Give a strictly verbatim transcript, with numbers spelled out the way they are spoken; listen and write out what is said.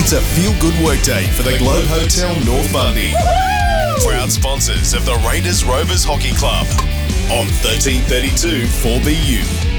It's a feel-good workday for the Globe Hotel North Bundy. Proud sponsors of the Raiders Rovers Hockey Club on thirteen thirty-two four B U.